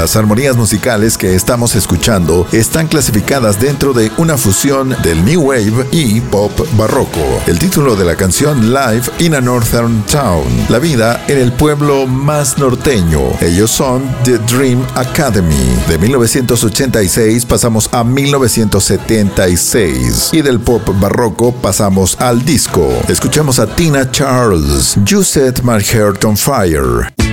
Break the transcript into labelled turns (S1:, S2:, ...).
S1: Las armonías musicales que estamos escuchando están clasificadas dentro de una fusión del New Wave y Pop barroco. El título de la canción, Life in a Northern Town, la vida en el pueblo más norteño. Ellos son The Dream Academy. De 1986 pasamos a 1976 y del pop barroco pasamos al disco. Escuchamos a Tina Charles, You Set My Heart on Fire.